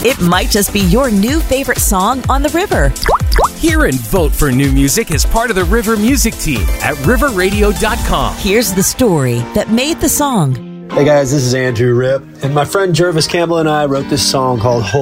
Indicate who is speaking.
Speaker 1: It might just be your new favorite song on the river.
Speaker 2: Hear and vote for new music as part of the River Music Team at riverradio.com.
Speaker 1: Here's the story that made the song.
Speaker 3: Hey guys, this is Andrew Ripp, and my friend Jervis Campbell and I wrote this song called